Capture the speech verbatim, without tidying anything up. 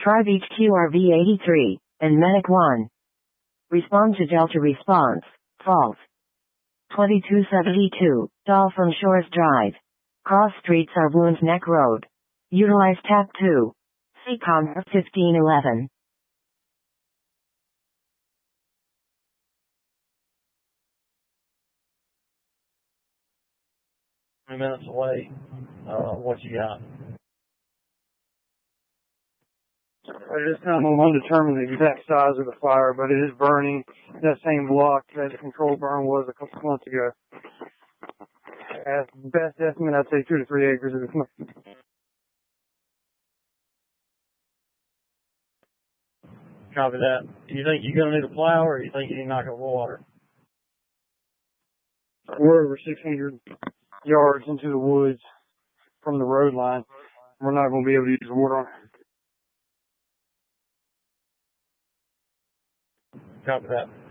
Try Beach Q R V eighty-three, and Medic one. Respond to Delta response, false. twenty-two seventy-two, Dolphin Shores Drive. Cross streets are Wound Neck Road. Utilize tap two. C COM fifteen eleven. Three minutes away. Uh, what you got? At this time, I'm undetermined the exact size of the fire, but it is burning that same block that the controlled burn was a couple months ago. At best estimate, I'd say two to three acres of the smoke. Copy that. Do you think you're going to need a plow, or do you think you need to knock up water? We're over six hundred yards into the woods from the road line. We're not going to be able to use the water on it. Copy that.